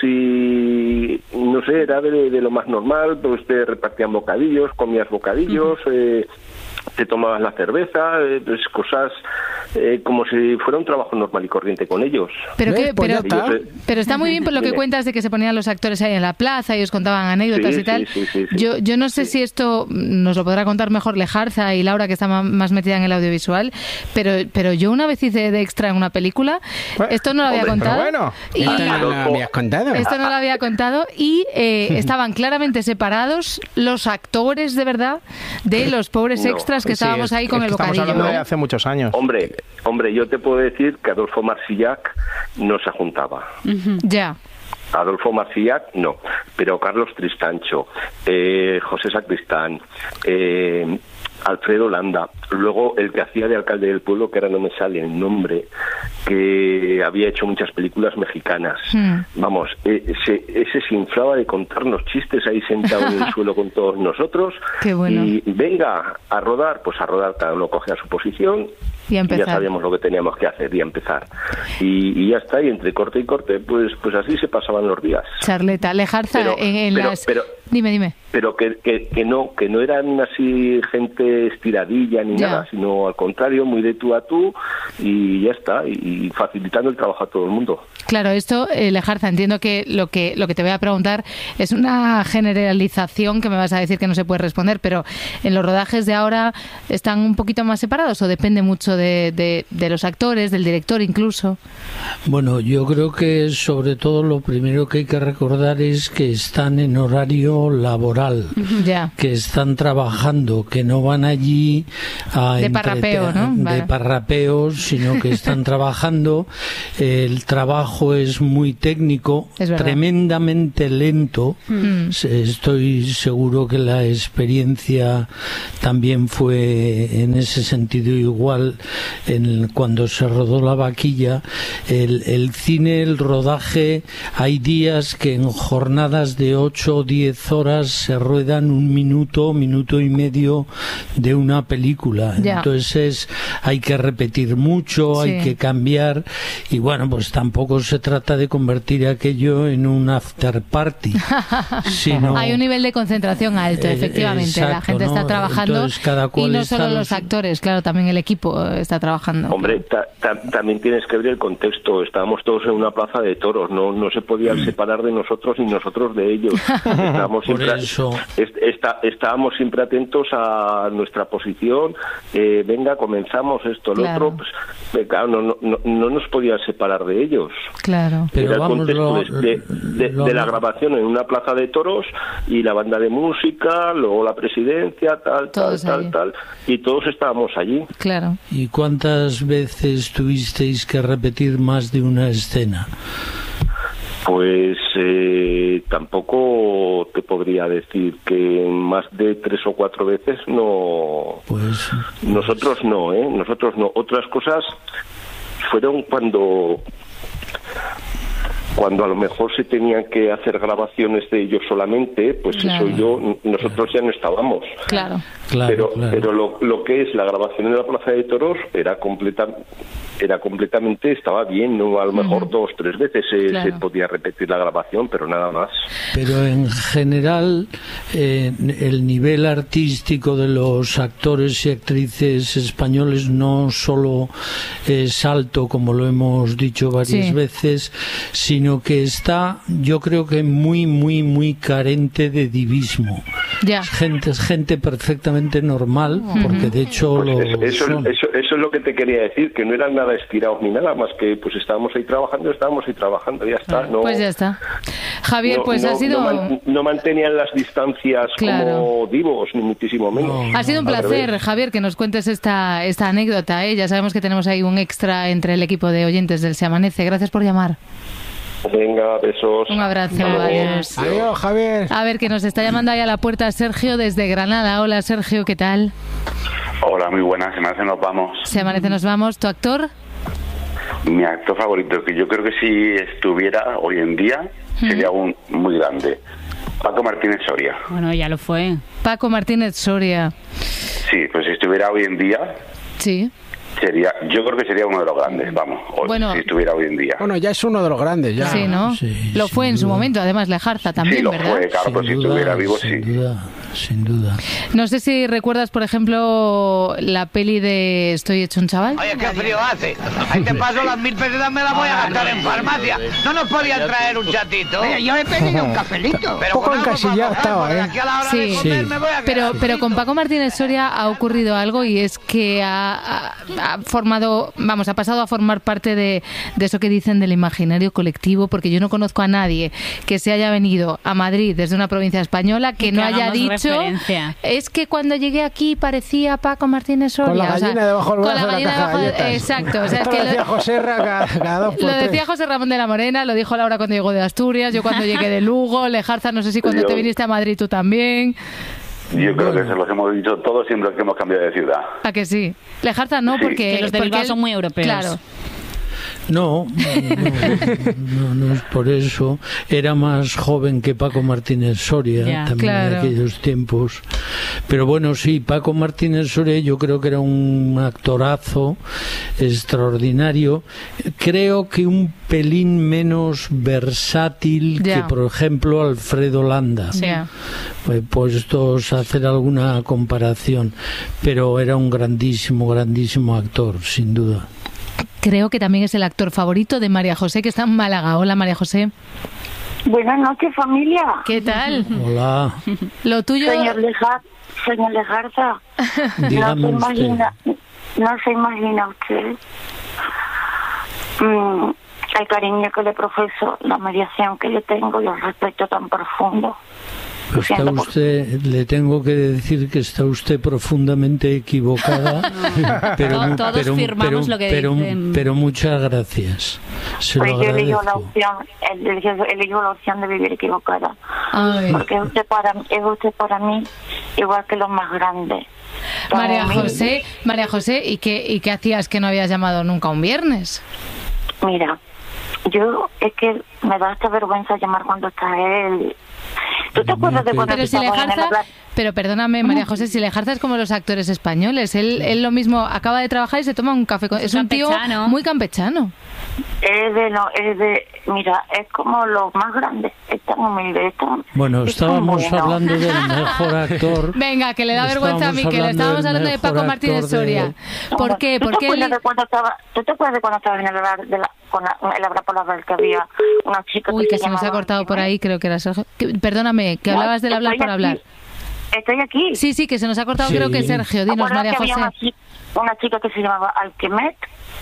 Speaker 7: si, no sé, era de, de lo más normal, pues te repartían bocadillos, comías bocadillos, uh-huh. eh, te tomabas la cerveza, eh, pues cosas eh, como si fuera un trabajo normal y corriente con ellos.
Speaker 1: Pero, ¿qué?
Speaker 6: Pues
Speaker 1: pero, está. pero está muy bien por lo que cuentas de que se ponían los actores ahí en la plaza y os contaban anécdotas
Speaker 7: sí,
Speaker 1: y tal.
Speaker 7: Sí, sí, sí,
Speaker 1: yo, yo no sé sí. si esto nos lo podrá contar mejor Lejarza y Laura, que está más metida en el audiovisual, pero, pero yo una vez hice de extra en una película, bueno, esto no lo había
Speaker 4: hombre,
Speaker 1: contado.
Speaker 4: Bueno.
Speaker 1: Y
Speaker 6: esto no lo habías contado.
Speaker 1: Esto no lo había contado y eh, estaban claramente separados los actores de verdad de los pobres
Speaker 7: no,
Speaker 1: extras que
Speaker 7: sí,
Speaker 1: estábamos
Speaker 7: es,
Speaker 1: ahí con
Speaker 4: es
Speaker 1: el bocadillo.
Speaker 4: Estamos hablando de hace muchos años.
Speaker 7: Hombre, hombre, yo te puedo decir que Adolfo Marsillac no se juntaba.
Speaker 1: Uh-huh. Ya.
Speaker 7: Adolfo Marsillac no, pero Carlos Tristancho, eh, José Sacristán, eh, Alfredo Landa, luego el que hacía de alcalde del pueblo, que ahora no me sale el nombre, que había hecho muchas películas mexicanas. Mm. Vamos, eh, se, ese se inflaba de contarnos chistes ahí sentado en el suelo con todos nosotros.
Speaker 1: Qué bueno.
Speaker 7: Y venga a rodar, pues a rodar, cada uno coge a su posición
Speaker 1: Y a empezar.
Speaker 7: Ya sabíamos lo que teníamos que hacer y a empezar. Y, y ya está, y entre corte y corte, pues pues así se pasaban los días.
Speaker 1: Charleta, Lejarza,
Speaker 7: pero,
Speaker 1: en, en
Speaker 7: pero,
Speaker 1: las...
Speaker 7: Pero,
Speaker 1: dime, dime.
Speaker 7: Pero que, que, que no que no eran así gente estiradilla ni
Speaker 1: ya.
Speaker 7: nada, sino al contrario, muy de tú a tú y ya está, y, y facilitando el trabajo a todo el mundo.
Speaker 1: Claro, esto, eh, Lejarza, entiendo que lo que lo que te voy a preguntar es una generalización que me vas a decir que no se puede responder, pero en los rodajes de ahora están un poquito más separados o depende mucho de, de, de los actores, del director incluso.
Speaker 3: Bueno, yo creo que sobre todo lo primero que hay que recordar es que están en horario laboral,
Speaker 1: ya.
Speaker 3: que están trabajando, que no van allí a
Speaker 1: de parrapeo, ¿no?
Speaker 3: de
Speaker 1: vale.
Speaker 3: parrapeo, sino que están trabajando. El trabajo es muy técnico,
Speaker 1: es
Speaker 3: tremendamente lento.
Speaker 1: Mm.
Speaker 3: Estoy seguro que la experiencia también fue en ese sentido igual en cuando se rodó La Vaquilla. El, el cine, el rodaje, hay días que en jornadas de ocho o diez horas se ruedan un minuto, minuto y medio de una película.
Speaker 1: Ya.
Speaker 3: Entonces hay que repetir mucho,
Speaker 1: sí.
Speaker 3: hay que cambiar y bueno, pues tampoco se trata de convertir aquello en un after party. sino,
Speaker 1: hay un nivel de concentración alto,
Speaker 3: eh,
Speaker 1: efectivamente.
Speaker 3: exacto,
Speaker 1: la gente
Speaker 3: ¿no?
Speaker 1: está trabajando.
Speaker 3: Entonces, cada cual
Speaker 1: y no
Speaker 3: está
Speaker 1: solo los
Speaker 3: los...
Speaker 1: actores, claro, también el equipo está trabajando.
Speaker 7: Hombre, ta, ta, también tienes que ver el contexto. Estábamos todos en una plaza de toros, no no se podían separar de nosotros ni nosotros de ellos. Estábamos siempre, est, está, estábamos siempre atentos a nuestra posición. Eh, venga, comenzamos esto, lo
Speaker 1: claro.
Speaker 7: otro. Pues, claro, no, no, no, no nos podían separar de ellos.
Speaker 1: Claro.
Speaker 3: Pero
Speaker 7: Era el
Speaker 3: vamos,
Speaker 7: contexto
Speaker 3: lo,
Speaker 7: de, de,
Speaker 3: lo,
Speaker 7: de la grabación en una plaza de toros y la banda de música, luego la presidencia, tal,
Speaker 1: todos
Speaker 7: tal,
Speaker 1: allí.
Speaker 7: tal, tal. Y todos estábamos allí.
Speaker 1: Claro.
Speaker 3: ¿Y cuántas veces tuvisteis que repetir más de una escena?
Speaker 7: Pues eh, tampoco te podría decir que más de tres o cuatro veces no.
Speaker 3: Pues
Speaker 7: nosotros no, ¿eh? Nosotros no. Otras cosas fueron cuando cuando a lo mejor se tenían que hacer grabaciones de ellos solamente, pues
Speaker 1: claro.
Speaker 7: eso yo nosotros ya no estábamos.
Speaker 1: Claro.
Speaker 3: Claro,
Speaker 7: pero
Speaker 3: claro.
Speaker 7: pero lo, lo que es la grabación en la Plaza de Toros era completa era completamente estaba bien, no a lo mejor uh-huh. dos tres veces se,
Speaker 1: claro.
Speaker 7: se podía repetir la grabación, pero nada más.
Speaker 3: Pero en general eh, el nivel artístico de los actores y actrices españoles no solo es alto, como lo hemos dicho varias
Speaker 1: sí.
Speaker 3: veces, sino que está, yo creo que muy muy muy carente de divismo.
Speaker 1: Ya.
Speaker 3: Gente, gente perfectamente normal, uh-huh. porque de hecho
Speaker 7: pues
Speaker 3: lo
Speaker 7: eso, eso,
Speaker 3: son.
Speaker 7: Eso, eso es lo que te quería decir, que no eran nada estirados ni nada, más que pues estábamos ahí trabajando, estábamos ahí trabajando, ya está. No,
Speaker 1: pues ya está. Javier,
Speaker 7: no,
Speaker 1: pues
Speaker 7: no,
Speaker 1: ha sido...
Speaker 7: No, man, no mantenían las distancias
Speaker 1: claro.
Speaker 7: como divos, ni muchísimo menos.
Speaker 1: No, ha sido un placer, Javier, que nos cuentes esta, esta anécdota, ¿eh? Ya sabemos que tenemos ahí un extra entre el equipo de oyentes del Se Amanece. Gracias por llamar.
Speaker 7: Venga, besos.
Speaker 1: Un abrazo, adiós.
Speaker 6: Adiós, Javier.
Speaker 1: A ver, que nos está llamando ahí a la puerta Sergio desde Granada. Hola, Sergio, ¿qué tal?
Speaker 14: Hola, muy buenas. Se amanece, nos vamos.
Speaker 1: Se amanece, nos vamos. ¿Tu actor?
Speaker 14: Mi actor favorito, que yo creo que si estuviera hoy en día, sería un muy grande. Paco Martínez Soria.
Speaker 5: Bueno, ya lo fue.
Speaker 1: Paco Martínez Soria.
Speaker 14: Sí, pues si estuviera hoy en día...
Speaker 1: Sí.
Speaker 14: Sería, yo creo que sería uno de los grandes, vamos, hoy,
Speaker 1: bueno,
Speaker 14: si estuviera hoy en día.
Speaker 6: Bueno, ya es uno de los grandes, ya.
Speaker 1: Sí, ¿no?
Speaker 3: Sí,
Speaker 1: lo fue en
Speaker 3: duda.
Speaker 1: su momento, además Lejarza también,
Speaker 14: sí, lo
Speaker 1: ¿verdad?
Speaker 14: Fue, claro, pues si
Speaker 3: duda,
Speaker 14: estuviera vivo,
Speaker 3: sin
Speaker 14: sí.
Speaker 3: Duda, sin duda.
Speaker 1: No sé si recuerdas, por ejemplo, la peli de Estoy hecho un chaval.
Speaker 8: Oye, qué frío hace. Ahí te paso las mil pesetas, me las voy a gastar en farmacia. No nos podían traer un chatito.
Speaker 18: Oye, yo he pedido un cafelito.
Speaker 8: Pero
Speaker 6: un poco encasillado estaba, ¿eh?
Speaker 1: Sí, sí. Pero, pero con Paco Martínez Soria ha ocurrido algo y es que ha, ha, ha formado, vamos, ha pasado a formar parte de, de eso que dicen del imaginario colectivo, porque yo no conozco a nadie que se haya venido a Madrid desde una provincia española que, que no haya dicho referencia. Es que cuando llegué aquí parecía Paco Martínez Soria.
Speaker 6: Con la gallina o sea, debajo del brazo
Speaker 1: con la gallina
Speaker 6: de la caja
Speaker 1: debajo
Speaker 6: de
Speaker 1: de, exacto. O sea, es
Speaker 6: Esto
Speaker 1: que
Speaker 6: lo decía
Speaker 1: lo,
Speaker 6: José Ra cada, cada dos por
Speaker 1: lo decía
Speaker 6: tres.
Speaker 1: José Ramón de la Morena, lo dijo Laura cuando llegó de Asturias, yo cuando llegué de Lugo, Lejarza, no sé si cuando yo, te viniste a Madrid tú también.
Speaker 14: Yo creo que se los hemos dicho todos siempre que hemos cambiado de ciudad.
Speaker 1: ¿A que sí? Lejarza no,
Speaker 14: sí.
Speaker 1: porque
Speaker 5: que los de Bilbao son muy europeos.
Speaker 1: Claro.
Speaker 3: No, no, no, no es por eso. Era más joven que Paco Martínez Soria, yeah, también claro. en aquellos tiempos. Pero bueno, sí, Paco Martínez Soria yo creo que era un actorazo extraordinario. Creo que un pelín menos versátil yeah. que, por ejemplo, Alfredo Landa. Yeah. Pues puestos a hacer alguna comparación. Pero era un grandísimo, grandísimo actor, sin duda.
Speaker 1: Creo que también es el actor favorito de María José, que está en Málaga. Hola, María José.
Speaker 19: Buenas noches, familia.
Speaker 1: ¿Qué tal?
Speaker 3: Hola.
Speaker 1: Lo tuyo...
Speaker 19: Señor Lejar, señor Lejarza,
Speaker 3: dígame
Speaker 19: no se
Speaker 3: usted.
Speaker 19: imagina, no se imagina usted mm, el cariño que le profeso, la mediación que le tengo y el respeto tan profundo.
Speaker 3: Está usted, le tengo que decir que está usted profundamente equivocada, pero,
Speaker 5: todos
Speaker 3: pero,
Speaker 5: firmamos
Speaker 3: pero,
Speaker 5: lo que
Speaker 3: pero,
Speaker 5: dicen.
Speaker 3: pero muchas gracias. Se
Speaker 19: pues
Speaker 3: lo
Speaker 19: yo elijo la
Speaker 3: agradezco.
Speaker 19: opción, elijo, elijo la opción de vivir equivocada.
Speaker 1: Ay.
Speaker 19: Porque es usted para es usted para mí igual que los más grandes.
Speaker 1: María José, María José, ¿y qué, ¿y qué hacías que no habías llamado nunca un viernes?
Speaker 19: Mira, yo es que me da esta vergüenza llamar cuando está él. ¿Tú te acuerdas de cuando
Speaker 1: pero si Lejarza, pero perdóname, María José, si Lejarza es como los actores españoles, él, él lo mismo acaba de trabajar y se toma un café con... Es un tío muy campechano.
Speaker 19: Es de, no, es de, mira, es como los más grandes, es tan humilde, es tan...
Speaker 3: Bueno, estábamos
Speaker 19: bueno.
Speaker 3: hablando del mejor actor.
Speaker 1: Venga, que le da vergüenza a Miquel, estábamos hablando de Paco Martínez Soria.
Speaker 3: De...
Speaker 1: ¿Por qué?
Speaker 19: ¿Tú,
Speaker 1: Porque
Speaker 19: te
Speaker 1: él...
Speaker 19: de cuando estaba, ¿Tú te acuerdas de cuando estabas en el hablar de la, con la, el hablar por la red que había una chica
Speaker 1: Uy,
Speaker 19: que,
Speaker 1: que
Speaker 19: se,
Speaker 1: se nos ha cortado por ahí, creo que era Sergio. Que, perdóname, que no, hablabas del hablar por
Speaker 19: aquí.
Speaker 1: hablar.
Speaker 19: Estoy aquí.
Speaker 1: Sí, sí, que se nos ha cortado,
Speaker 3: sí.
Speaker 1: creo que Sergio. Dinos, María José.
Speaker 19: Una chica, una chica que se llamaba Alquemet.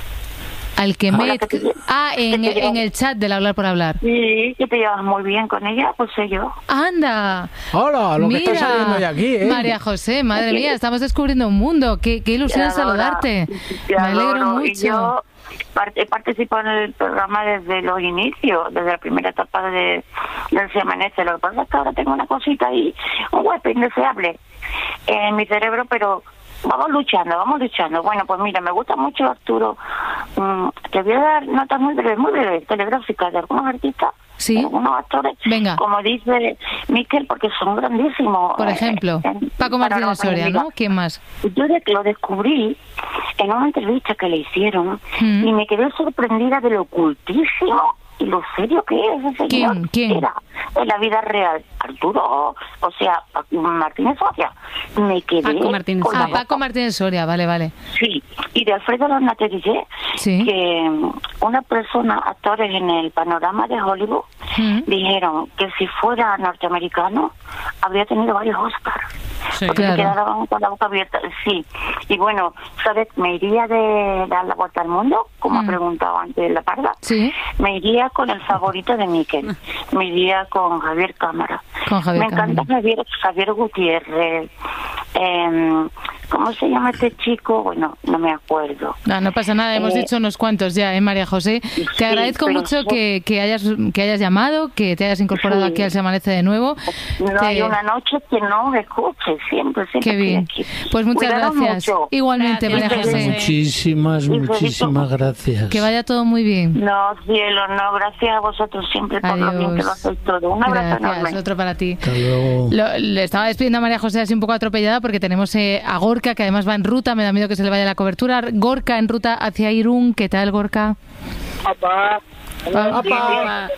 Speaker 1: Alquemet. Ah, en, en el chat del hablar por hablar.
Speaker 19: Sí, que te llevas muy bien con ella, pues sé yo.
Speaker 1: ¡Anda!
Speaker 6: Hola, lo
Speaker 1: Mira,
Speaker 6: que está saliendo de aquí, ¿eh?
Speaker 1: María José, madre mía, estamos descubriendo un mundo. Qué, qué ilusión saludarte. Me alegro mucho.
Speaker 19: Yo he participado en el programa desde los inicios, desde la primera etapa de, del Se Amanece. Lo que pasa es que ahora tengo una cosita ahí, un hueco indeseable en mi cerebro, pero vamos luchando, vamos luchando. Bueno, pues mira, me gusta mucho Arturo. Mm, te voy a dar notas muy breves, muy breves, telegráficas de algunos artistas,
Speaker 1: ¿sí?
Speaker 19: de algunos actores,
Speaker 1: venga,
Speaker 19: como dice Miquel, porque son grandísimos.
Speaker 1: Por ejemplo, eh, en, Paco Martínez Soria, ¿no? ¿Quién más?
Speaker 19: Yo de, lo descubrí en una entrevista que le hicieron mm. y me quedé sorprendida de lo ocultísimo y lo serio que es ese señor.
Speaker 1: ¿Quién? ¿Quién?
Speaker 19: Era en la vida real. Arturo, o sea, Martínez Soria. Me quedé...
Speaker 1: Paco Martínez Soria. Ah, Paco Martínez Soria, vale, vale.
Speaker 19: Sí, y de Alfredo Lanaterillé,
Speaker 1: sí,
Speaker 19: que una persona, actores en el panorama de Hollywood, mm. dijeron que si fuera norteamericano, habría tenido varios Oscars. Sí, porque claro, se quedaban con la boca abierta. Sí, y bueno, ¿sabes? Me iría de dar la vuelta al mundo, como mm. ha preguntado antes La Parda.
Speaker 1: Sí.
Speaker 19: Me iría con el favorito de Miquel. Me iría con Javier Cámara.
Speaker 1: Con Javier
Speaker 19: Me encanta
Speaker 1: Cámara.
Speaker 19: Javier, Javier Gutiérrez. Eh, ¿Cómo se llama este chico? Bueno, no me acuerdo.
Speaker 1: No, no pasa nada, hemos eh, dicho unos cuantos ya, ¿eh, María José? Te
Speaker 19: sí,
Speaker 1: agradezco mucho
Speaker 19: so...
Speaker 1: que, que, hayas, que hayas llamado, que te hayas incorporado sí. aquí al Se Amanece de nuevo.
Speaker 19: No
Speaker 1: te...
Speaker 19: hay una noche que no me escuche, siempre, siempre.
Speaker 1: Qué bien.
Speaker 19: Aquí.
Speaker 1: Pues muchas
Speaker 19: Cuidado
Speaker 1: gracias.
Speaker 19: Mucho.
Speaker 1: Igualmente,
Speaker 19: gracias.
Speaker 1: María José.
Speaker 3: Muchísimas,
Speaker 19: y
Speaker 3: muchísimas gracias.
Speaker 1: Que vaya todo muy bien.
Speaker 19: No, cielo, no, gracias a vosotros siempre por
Speaker 1: Adiós.
Speaker 19: lo bien que lo hacéis todo. Un abrazo
Speaker 1: gracias,
Speaker 19: enorme.
Speaker 1: Otro para ti.
Speaker 3: Hasta luego.
Speaker 1: Lo, le estaba despidiendo a María José así un poco atropellada porque tenemos eh, a Gorka, que además va en ruta, me da miedo que se le vaya la cobertura. Gorka en ruta hacia Irún. ¿Qué tal, Gorka?
Speaker 20: Papá.
Speaker 1: Papá.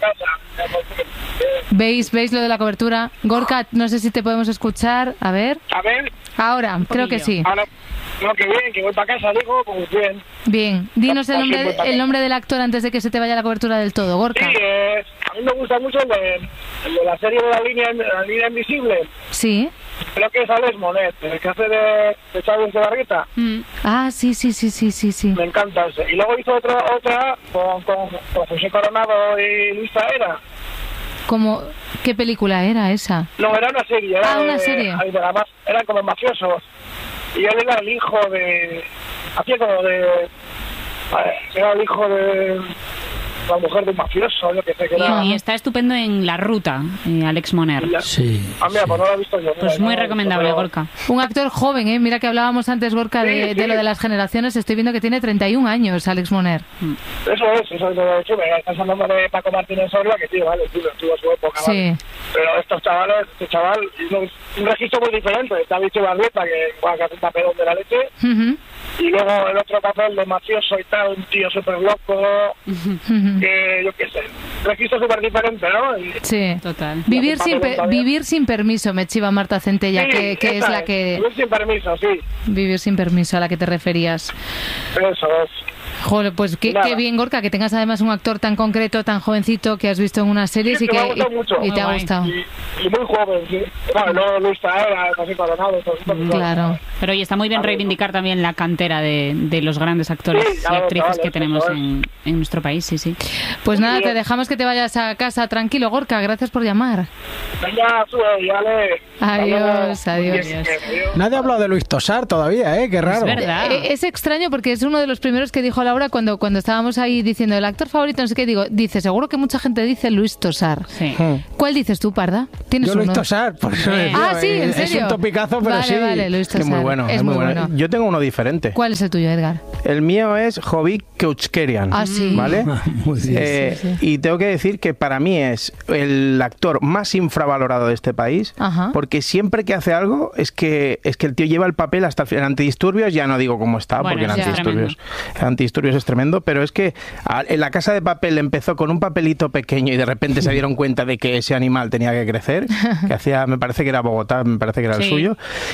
Speaker 1: ¿Veis, ¿Veis lo de la cobertura? Gorka, no sé si te podemos escuchar. A ver.
Speaker 20: A ver.
Speaker 1: Ahora, creo que sí.
Speaker 20: Ahora, no, que bien, que voy para casa, digo, pues bien.
Speaker 1: Bien. Dinos el nombre, el nombre del actor antes de que se te vaya la cobertura del todo, Gorka.
Speaker 20: Sí, eh, a mí me gusta mucho el de, el de la serie de la línea, la línea invisible.
Speaker 1: Sí.
Speaker 20: Creo que es Alex Monet, el que hace de, de Chávez de Bargueta.
Speaker 1: Mm. Ah, sí, sí, sí, sí, sí, sí.
Speaker 20: Me encanta ese. Y luego hizo otra otra con, con, con José Coronado y Luis Taera.
Speaker 1: ¿Cómo? ¿Qué película era esa?
Speaker 20: No, era una serie. Era
Speaker 1: ah, una
Speaker 20: de,
Speaker 1: serie.
Speaker 20: De la, eran como mafiosos. Y él era el hijo de... Hacía como de... Era el hijo de... la mujer de un mafioso, yo que sé que era...
Speaker 5: Y, y está estupendo en La Ruta, eh, Alex Moner.
Speaker 3: Sí.
Speaker 20: Ah, mira, pues no lo he visto yo.
Speaker 5: Pues
Speaker 20: mira,
Speaker 5: muy
Speaker 20: no,
Speaker 5: recomendable,
Speaker 20: pero...
Speaker 5: Gorka.
Speaker 1: Un actor joven, ¿eh? Mira que hablábamos antes, Gorka, de,
Speaker 20: Sí, sí.
Speaker 1: de lo de las generaciones. Estoy viendo que tiene treinta y un años, Alex Moner.
Speaker 20: Eso es, eso es lo que he estás hablando de Paco Martínez Soria, que tío, vale, tío, tuvo su época,
Speaker 1: Sí.
Speaker 20: vale. Pero estos chavales, este chaval, hizo un registro muy diferente. David Chibarrieta, que juega casi un papelón de la leche,
Speaker 1: Uh-huh.
Speaker 20: y luego el otro papel de mafioso y tal, un tío súper loco,
Speaker 1: Uh-huh.
Speaker 20: que yo qué sé, registro súper diferente, ¿no? Y,
Speaker 1: Sí,
Speaker 5: total.
Speaker 1: Vivir
Speaker 20: Ya,
Speaker 1: sin,
Speaker 20: papelón
Speaker 1: pe-
Speaker 20: también.
Speaker 1: vivir sin permiso, me chiva Marta Centella,
Speaker 20: Sí,
Speaker 1: que, que es
Speaker 20: esa
Speaker 1: la que...
Speaker 20: Vivir sin permiso, sí,
Speaker 1: Vivir sin permiso, a la que te referías.
Speaker 20: eso es.
Speaker 1: Joder, pues qué,
Speaker 20: Nada.
Speaker 1: qué bien, Gorka, que tengas además un actor tan concreto, tan jovencito que has visto en unas series
Speaker 20: Sí,
Speaker 1: y
Speaker 20: que me ha
Speaker 1: que
Speaker 20: gustado
Speaker 1: y-
Speaker 20: mucho.
Speaker 1: y, te ha
Speaker 5: Muy
Speaker 1: gustado.
Speaker 20: Y, y muy joven, sí. Bueno, luego Luis Taera, José Coronado, todo esto, pues,
Speaker 1: Claro.
Speaker 5: Pero y está muy bien reivindicar también la cantera de, de los grandes actores
Speaker 20: Sí,
Speaker 5: y
Speaker 20: claro,
Speaker 5: actrices
Speaker 20: claro,
Speaker 5: que tenemos
Speaker 20: eso es.
Speaker 5: en, en nuestro país, sí, sí.
Speaker 1: Pues nada,
Speaker 20: Bien.
Speaker 1: te dejamos que te vayas a casa tranquilo, Gorka. Gracias por llamar.
Speaker 20: Venga, sube, y dale.
Speaker 1: Adiós,
Speaker 20: Hasta luego.
Speaker 1: adiós.
Speaker 20: Bien, adiós.
Speaker 6: Nadie ha hablado de Luis Tosar todavía, ¿eh? Qué raro.
Speaker 5: Es verdad.
Speaker 1: Eh, Es extraño porque es uno de los primeros que dijo Laura cuando, cuando estábamos ahí diciendo el actor favorito, no sé qué, digo, dice, seguro que mucha gente dice Luis Tosar.
Speaker 5: Sí.
Speaker 1: ¿Cuál dices tú, Parda? ¿Tienes
Speaker 6: Yo Luis
Speaker 1: uno?
Speaker 6: Tosar, por eso decía,
Speaker 1: Ah, sí, ¿en
Speaker 6: es-
Speaker 1: serio?
Speaker 6: Es un topicazo, pero
Speaker 1: vale,
Speaker 6: sí.
Speaker 1: Vale, Luis
Speaker 4: Es que
Speaker 1: Tosar.
Speaker 4: muy bueno,
Speaker 1: es muy bueno.
Speaker 4: Yo tengo uno diferente.
Speaker 1: ¿Cuál es el tuyo, Edgar?
Speaker 4: El mío es Jovic Keuchkerian.
Speaker 1: Ah, sí.
Speaker 4: ¿Vale?
Speaker 3: Muy bien.
Speaker 4: Eh,
Speaker 1: Sí, sí.
Speaker 4: Y tengo que decir que para mí es el actor más infravalorado de este país,
Speaker 1: Ajá.
Speaker 4: porque siempre que hace algo es que es que el tío lleva el papel hasta el final. Antidisturbios ya no digo cómo está,
Speaker 5: Bueno,
Speaker 4: porque en
Speaker 5: ya.
Speaker 4: antidisturbios, antidisturbios es tremendo, pero es que a- en La Casa de Papel empezó con un papelito pequeño y de repente se dieron cuenta de que ese animal tenía que crecer, que hacía, me parece que era Bogotá, me parece que era el
Speaker 5: Sí.
Speaker 4: suyo,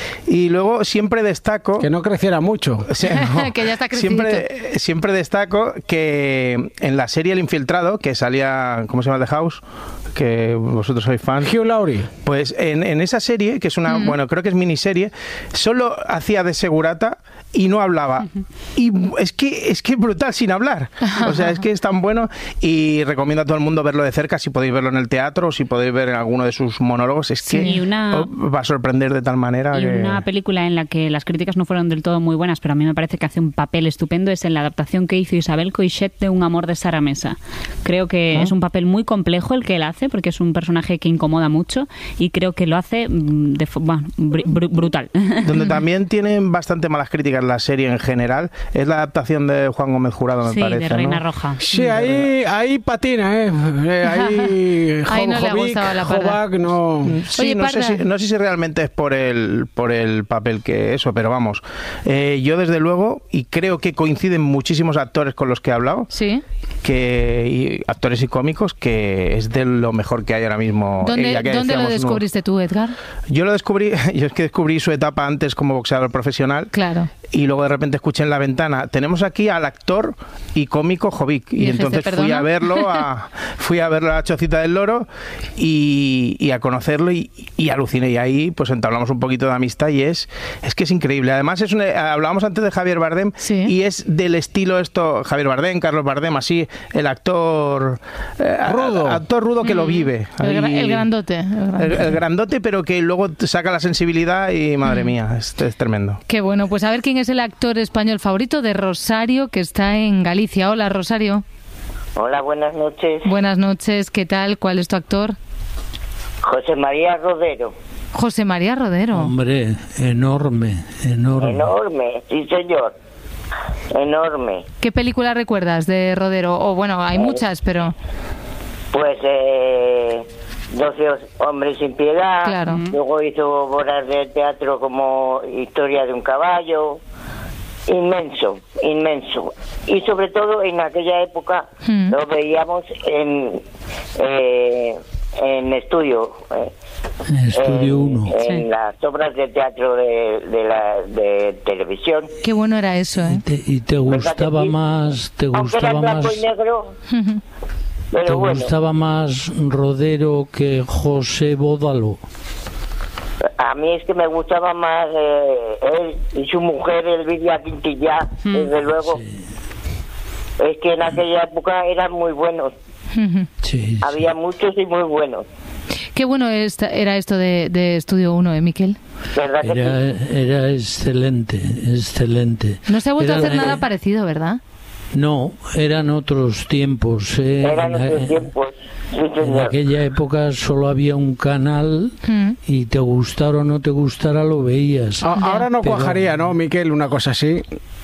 Speaker 4: y luego siempre destaco
Speaker 6: Que no creciera mucho.
Speaker 4: o sea, no.
Speaker 1: Que ya está crecidito.
Speaker 4: siempre, siempre destaco que en la serie El Infiltrado, que salía, ¿cómo se llama? The House, que vosotros sois fans.
Speaker 6: Hugh Laurie.
Speaker 4: Pues en, en esa serie, que es una,
Speaker 1: Mm.
Speaker 4: bueno, creo que es miniserie, solo hacía de segurata y no hablaba. Y es que es que es brutal sin hablar. O sea, es que es tan bueno y recomiendo a todo el mundo verlo de cerca, si podéis verlo en el teatro o si podéis ver en alguno de sus monólogos. Es
Speaker 5: Sí,
Speaker 4: que
Speaker 5: y una-
Speaker 4: os va a sorprender de tal manera
Speaker 5: Y
Speaker 4: que...
Speaker 5: una película en la que las críticas no fueron del todo muy buenas, pero a mí me parece que hace un papel estupendo, es en la adaptación que hizo Isabel Coixet de Un amor de Sara Mesa. Creo que
Speaker 4: Ah.
Speaker 5: es un papel muy complejo el que él hace, porque es un personaje que incomoda mucho y creo que lo hace mm, de, fo- bueno, br- br- brutal.
Speaker 4: Donde también tienen bastante malas críticas la serie en general es la adaptación de Juan Gómez Jurado, me
Speaker 5: Sí,
Speaker 4: parece.
Speaker 5: de Reina
Speaker 4: ¿no?
Speaker 5: Roja.
Speaker 6: Sí, ahí, ahí patina, ¿eh? Eh, Ahí,
Speaker 1: Ahí no le ha
Speaker 6: Jovic,
Speaker 1: gustado la parda.
Speaker 6: Jovac, no...
Speaker 4: Sí,
Speaker 1: Oye,
Speaker 4: no, sé
Speaker 1: Parda.
Speaker 4: si, no sé si realmente es por el, por el papel que eso, pero vamos. Eh, yo desde luego, y creo que coinciden muchísimos actores con los que he hablado,
Speaker 1: Sí.
Speaker 4: que y actores y cómicos, que es de lo mejor que hay ahora mismo.
Speaker 1: ¿Dónde,
Speaker 4: Ella que
Speaker 1: ¿dónde lo
Speaker 4: decíamos, ¿no?
Speaker 1: descubriste tú, Edgar?
Speaker 4: Yo lo descubrí, yo es que descubrí su etapa antes como boxeador profesional.
Speaker 1: Claro.
Speaker 4: Y luego de repente escuché en la ventana, tenemos aquí al actor y cómico Jovic. Y,
Speaker 1: Y dijiste,
Speaker 4: entonces fui
Speaker 1: ¿perdona?
Speaker 4: a verlo, a, fui a verlo a la Chocita del Loro y, y a conocerlo y, y aluciné. Y ahí pues entablamos un poquito de amistad y es, es que es increíble. Además, es una- hablábamos antes de Javier Bardem y es del estilo esto, Javier Bardem, Carlos Bardem, así, el actor eh,
Speaker 6: Rudo.
Speaker 4: actor rudo que lo vive.
Speaker 1: El, gra-
Speaker 4: Ahí-
Speaker 1: el grandote. el
Speaker 4: el,
Speaker 1: grandote.
Speaker 4: el grandote, pero que luego te saca la sensibilidad y madre mía, es, es tremendo.
Speaker 1: Qué bueno, pues a ver quién es el actor español favorito de Rosario, que está en Galicia. Hola, Rosario.
Speaker 21: Hola, buenas noches.
Speaker 1: Buenas noches, ¿qué tal? ¿Cuál es tu actor?
Speaker 21: José María Rodero.
Speaker 1: José María Rodero.
Speaker 3: Hombre, enorme, enorme.
Speaker 21: Enorme, sí señor. Enorme.
Speaker 1: ¿Qué película recuerdas de Rodero? O bueno, hay muchas, pero...
Speaker 21: Pues eh, doce hombres sin piedad.
Speaker 1: Claro.
Speaker 21: Luego hizo obras de teatro como Historia de un caballo. Inmenso, inmenso. Y sobre todo en aquella época
Speaker 1: Mm.
Speaker 21: lo veíamos en, eh, en estudio. eh,
Speaker 3: Estudio uno.
Speaker 21: en
Speaker 1: Sí.
Speaker 21: las obras de teatro de, de la de televisión.
Speaker 1: Qué bueno era eso, ¿eh?
Speaker 3: Te- ¿Y te gustaba más, te
Speaker 21: Aunque era
Speaker 3: gustaba
Speaker 21: blanco
Speaker 3: más,
Speaker 21: y negro,
Speaker 3: te
Speaker 21: pero bueno,
Speaker 3: gustaba más Rodero que José Bódalo?
Speaker 21: a mí es que me gustaba más eh, él y su mujer, Elvira Quintillá, desde luego. Es que en aquella época eran muy buenos.
Speaker 3: Sí,
Speaker 21: Había muchos y muy buenos.
Speaker 1: Qué bueno esta- era esto de, de Estudio uno, ¿eh, Miquel?
Speaker 21: ¿Verdad que
Speaker 3: Era,
Speaker 21: sí?
Speaker 3: era excelente, excelente.
Speaker 1: No se ha vuelto
Speaker 3: Era
Speaker 1: a hacer
Speaker 3: la-
Speaker 1: nada parecido, ¿verdad?
Speaker 3: No, eran otros tiempos. Eh.
Speaker 21: Eran otros
Speaker 3: en,
Speaker 21: tiempos. Sí,
Speaker 3: en aquella época solo había un canal mm. y te gustara o no te gustara lo veías.
Speaker 6: A, ahora no Pero, cuajaría, ¿no, Miquel? Una cosa así.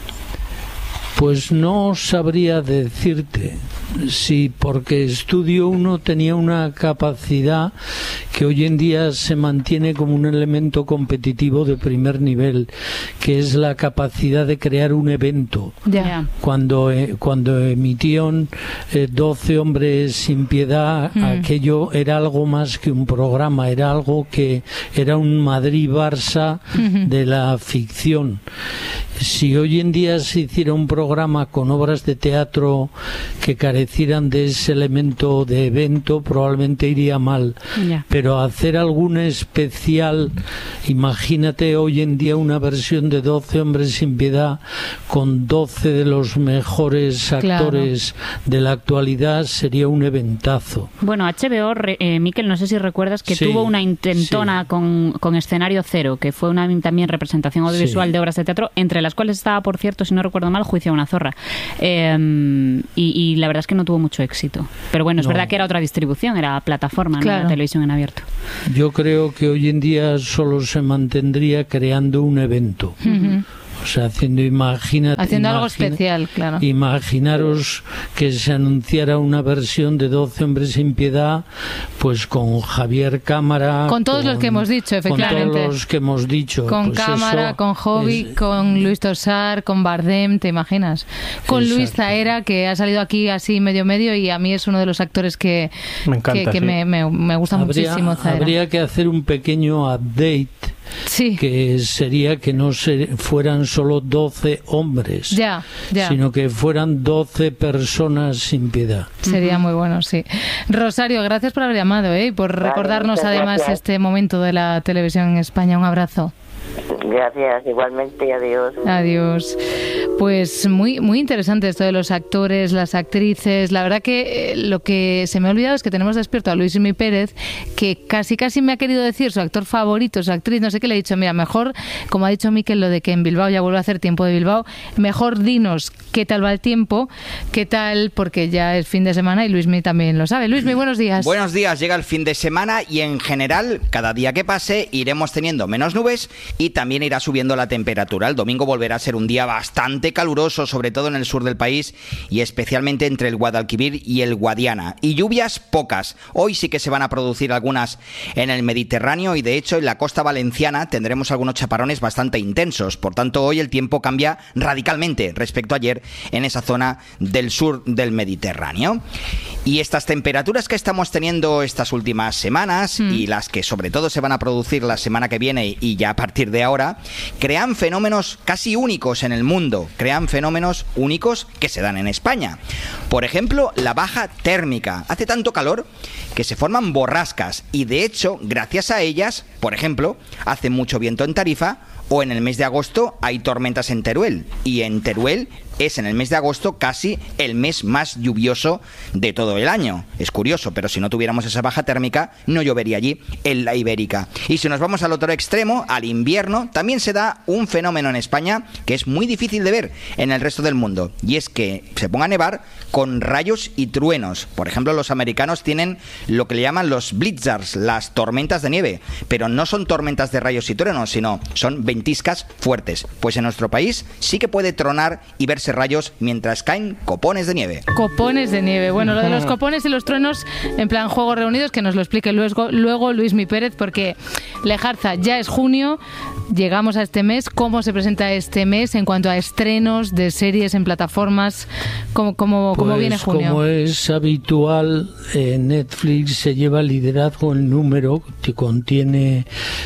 Speaker 3: Pues no sabría decirte. Sí, porque Estudio uno tenía una capacidad que hoy en día se mantiene como un elemento competitivo de primer nivel, que es la capacidad de crear un evento.
Speaker 1: Yeah.
Speaker 3: Cuando eh, cuando emitían eh, doce hombres sin piedad, mm. aquello era algo más que un programa, era algo que era un Madrid-Barça mm-hmm. de la ficción. Si hoy en día se hiciera un programa con obras de teatro que carecieran de ese elemento de evento, probablemente iría mal.
Speaker 1: Yeah.
Speaker 3: Pero hacer algún especial, imagínate hoy en día una versión de doce hombres sin piedad con doce de los mejores actores claro. de la actualidad, sería un eventazo.
Speaker 5: Bueno, H B O, eh, Miquel, no sé si recuerdas que sí, tuvo una intentona sí. con, con Escenario Cero, que fue una también representación audiovisual sí. de obras de teatro, entre las cuales estaba, por cierto, si no recuerdo mal, Juicio a una zorra. Eh, y, y la verdad es que no tuvo mucho éxito. Pero bueno, es no. verdad que era otra distribución, era plataforma, claro. ¿no? La televisión en abierto.
Speaker 3: Yo creo que hoy en día solo se mantendría creando un evento.
Speaker 1: Uh-huh.
Speaker 3: O sea, haciendo, imagina,
Speaker 1: haciendo
Speaker 3: imagina,
Speaker 1: algo especial, claro.
Speaker 3: Imaginaros que se anunciara una versión de doce hombres sin piedad, pues con Javier Cámara.
Speaker 1: Con todos con, los que hemos dicho, efectivamente.
Speaker 3: Con todos los que hemos dicho.
Speaker 1: Con
Speaker 3: pues
Speaker 1: Cámara,
Speaker 3: eso
Speaker 1: con Jovi,
Speaker 3: es,
Speaker 1: con Luis Tosar, con Bardem, ¿te imaginas? Con exacto. Luis Zaera, que ha salido aquí así medio medio y a mí es uno de los actores que me, encanta, que, que sí. me, me, me gusta
Speaker 3: habría,
Speaker 1: muchísimo. Zaera.
Speaker 3: Habría que hacer un pequeño update.
Speaker 1: Sí.
Speaker 3: Que sería que no se, fueran solo doce hombres,
Speaker 1: ya, ya.
Speaker 3: sino que fueran doce personas sin piedad.
Speaker 1: Sería muy bueno, sí. Rosario, gracias por haber llamado ¿eh? y por vale, recordarnos además gracias. este momento de la televisión en España. Un abrazo.
Speaker 21: Gracias, igualmente, adiós.
Speaker 1: Adiós. Pues muy muy interesante esto de los actores, las actrices. La verdad que eh, lo que se me ha olvidado es que tenemos despierto a Luismi Pérez, que casi casi me ha querido decir su actor favorito, su actriz, no sé qué, le he dicho, mira, mejor, como ha dicho Miquel, lo de que en Bilbao ya vuelve a hacer tiempo de Bilbao, mejor dinos qué tal va el tiempo, qué tal, porque ya es fin de semana y Luismi también lo sabe. Luismi, buenos días.
Speaker 2: Buenos días, llega el fin de semana y en general, cada día que pase, iremos teniendo menos nubes y también irá subiendo la temperatura. El domingo volverá a ser un día bastante caluroso, sobre todo en el sur del país y especialmente entre el Guadalquivir y el Guadiana. Y lluvias pocas. Hoy sí que se van a producir algunas en el Mediterráneo y de hecho en la costa valenciana tendremos algunos chaparrones bastante intensos. Por tanto, hoy el tiempo cambia radicalmente respecto a ayer en esa zona del sur del Mediterráneo. Y estas temperaturas que estamos teniendo estas últimas semanas mm. y las que sobre todo se van a producir la semana que viene y ya a partir de ahora, crean fenómenos casi únicos en el mundo, crean fenómenos únicos que se dan en España. Por ejemplo, la baja térmica. Hace tanto calor que se forman borrascas y de hecho, gracias a ellas, por ejemplo, hace mucho viento en Tarifa o en el mes de agosto hay tormentas en Teruel y en Teruel es en el mes de agosto casi el mes más lluvioso de todo el año. Es curioso, pero si no tuviéramos esa baja térmica, no llovería allí en la Ibérica. Y si nos vamos al otro extremo, al invierno, también se da un fenómeno en España que es muy difícil de ver en el resto del mundo. Y es que se ponga a nevar con rayos y truenos. Por ejemplo, los americanos tienen lo que le llaman los blizzards, las tormentas de nieve. Pero no son tormentas de rayos y truenos, sino son ventiscas fuertes. Pues en nuestro país sí que puede tronar y verse rayos mientras caen copones de nieve.
Speaker 1: Copones de nieve. Bueno, lo de los copones y los truenos en plan juegos reunidos, que nos lo explique luego, luego Luismi Pérez, porque Lejarza, ya es junio, llegamos a este mes. ¿Cómo se presenta este mes en cuanto a estrenos de series en plataformas? ¿Cómo, cómo, cómo
Speaker 3: pues,
Speaker 1: viene junio?
Speaker 3: Como es habitual, eh, Netflix se lleva el liderazgo en número, que contiene,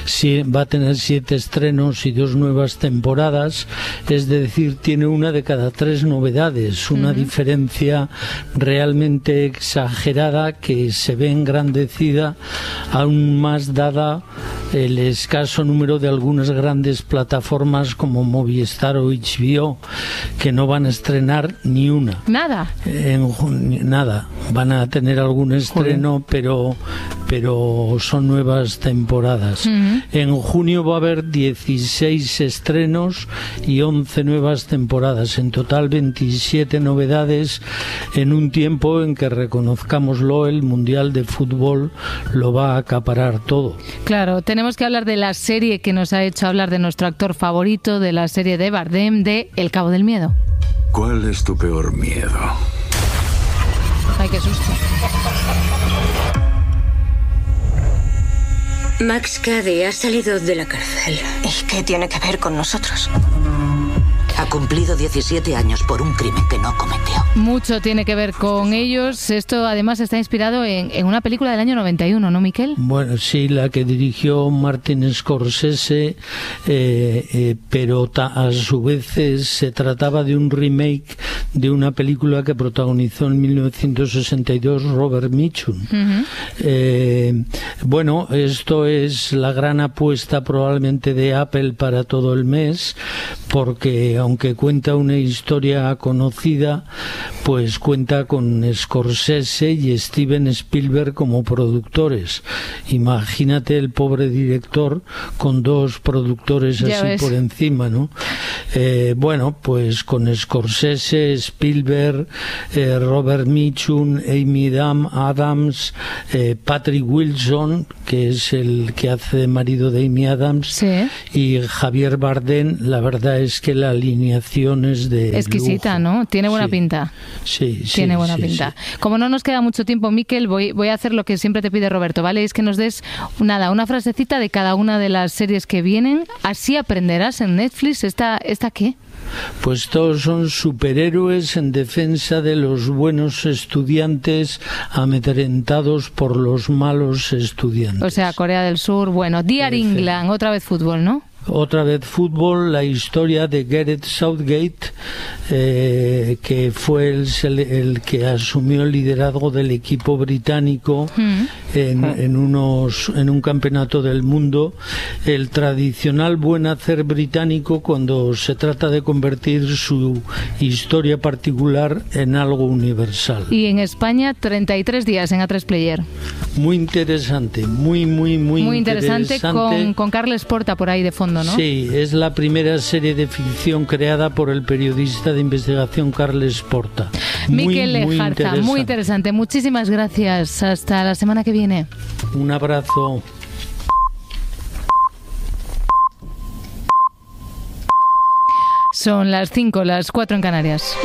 Speaker 3: va a tener siete estrenos y dos nuevas temporadas, es decir, tiene una de cada tres novedades, una uh-huh. diferencia realmente exagerada que se ve engrandecida aún más dada el escaso número de algunas grandes plataformas como Movistar o H B O, que no van a estrenar ni una.
Speaker 1: Nada.
Speaker 3: En junio, nada. Van a tener algún estreno, pero, pero son nuevas temporadas. Uh-huh. En junio va a haber dieciséis estrenos y once nuevas temporadas. En total veintisiete novedades en un tiempo en que, reconozcámoslo, el Mundial de Fútbol lo va a acaparar todo.
Speaker 1: Claro, tenemos que hablar de la serie que nos ha hecho hablar de nuestro actor favorito, de la serie de Bardem, de El Cabo del Miedo.
Speaker 11: ¿Cuál es tu peor miedo?
Speaker 1: Ay, qué susto.
Speaker 10: Max Cady ha salido de la cárcel.
Speaker 22: ¿Y qué tiene que ver con nosotros?
Speaker 10: Ha cumplido diecisiete años por un crimen que no cometió.
Speaker 1: Mucho tiene que ver con ellos. Esto además está inspirado en, en una película del año noventa y uno, ¿no, Miquel?
Speaker 3: Bueno, sí, la que dirigió Martin Scorsese, eh, eh, pero ta, a su vez eh, se trataba de un remake de una película que protagonizó en mil novecientos sesenta y dos Robert Mitchum. Uh-huh. Eh, bueno, esto es la gran apuesta probablemente de Apple para todo el mes, porque aunque cuenta una historia conocida, pues cuenta con Scorsese y Steven Spielberg como productores. Imagínate el pobre director con dos productores ya así ves. Por encima, ¿no? Eh, bueno, pues con Scorsese, Spielberg, eh, Robert Mitchum, Amy Adams, eh, Patrick Wilson, que es el que hace de marido de Amy Adams, sí. Y Javier Bardem. La verdad es que la alineación es de
Speaker 1: exquisita, lujo. ¿No? Tiene buena sí. pinta.
Speaker 3: Sí, sí.
Speaker 1: Tiene buena
Speaker 3: sí,
Speaker 1: pinta.
Speaker 3: Sí.
Speaker 1: Como no nos queda mucho tiempo, Miquel, voy, voy a hacer lo que siempre te pide Roberto, ¿vale? Es que nos des, nada, una frasecita de cada una de las series que vienen. Así aprenderás en Netflix. ¿Esta, esta qué?
Speaker 3: Pues todos son superhéroes en defensa de los buenos estudiantes amedrentados por los malos estudiantes.
Speaker 1: O sea, Corea del Sur, bueno, Dear England, otra vez fútbol, ¿no?
Speaker 3: Otra vez fútbol, la historia de Gareth Southgate, eh, que fue el, el que asumió el liderazgo del equipo británico mm. en, en, unos, en un campeonato del mundo. El tradicional buen hacer británico cuando se trata de convertir su historia particular en algo universal.
Speaker 1: Y en España, treinta y tres días en A tres Player.
Speaker 3: Muy interesante, muy, muy, muy,
Speaker 1: muy interesante.
Speaker 3: interesante.
Speaker 1: Con, con Carles Porta por ahí de fondo, ¿no?
Speaker 3: Sí, es la primera serie de ficción creada por el periodista de investigación Carles Porta.
Speaker 1: Miquel Lejarza, muy, muy interesante. Muchísimas gracias. Hasta la semana que viene.
Speaker 3: Un abrazo.
Speaker 1: Son las cinco, las cuatro en Canarias.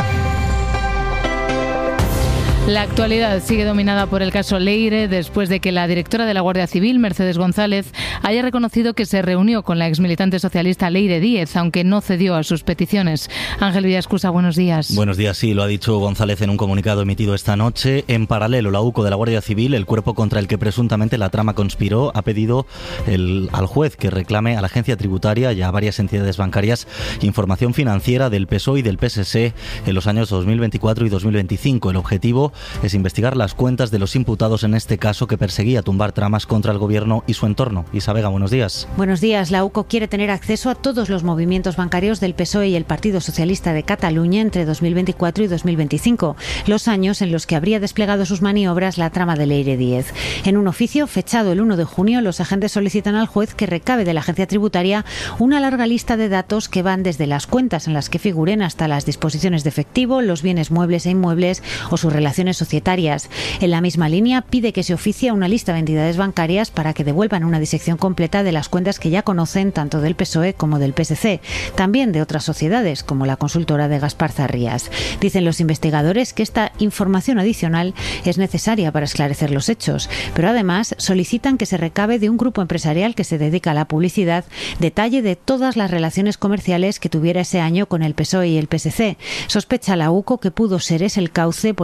Speaker 1: La actualidad sigue dominada por el caso Leire después de que la directora de la Guardia Civil, Mercedes González, haya reconocido que se reunió con la exmilitante socialista Leire Díez, aunque no cedió a sus peticiones. Ángel Villascusa, buenos días.
Speaker 23: Buenos días, sí, lo ha dicho González en un comunicado emitido esta noche. En paralelo, la U C O de la Guardia Civil, el cuerpo contra el que presuntamente la trama conspiró, ha pedido el, al juez que reclame a la agencia tributaria y a varias entidades bancarias información financiera del P S O E y del P S S en los años dos mil veinticuatro y dos mil veinticinco. El objetivo es investigar las cuentas de los imputados en este caso que perseguía tumbar tramas contra el gobierno y su entorno. Isa Vega, buenos días.
Speaker 24: Buenos días. La U C O quiere tener acceso a todos los movimientos bancarios del P S O E y el Partido Socialista de Cataluña entre dos mil veinticuatro y dos mil veinticinco, los años en los que habría desplegado sus maniobras la trama de Leire Díez. En un oficio fechado el uno de junio, los agentes solicitan al juez que recabe de la agencia tributaria una larga lista de datos que van desde las cuentas en las que figuren hasta las disposiciones de efectivo, los bienes muebles e inmuebles o sus relaciones societarias. En la misma línea, pide que se oficie una lista de entidades bancarias para que devuelvan una disección completa de las cuentas que ya conocen tanto del P S O E como del P S C, también de otras sociedades como la consultora de Gaspar Zarrías. Dicen los investigadores que esta información adicional es necesaria para esclarecer los hechos, pero además solicitan que se recabe de un grupo empresarial que se dedica a la publicidad detalle de todas las relaciones comerciales que tuviera ese año con el P S O E y el P S C. Sospecha la U C O que pudo ser ese el cauce por el que Fernández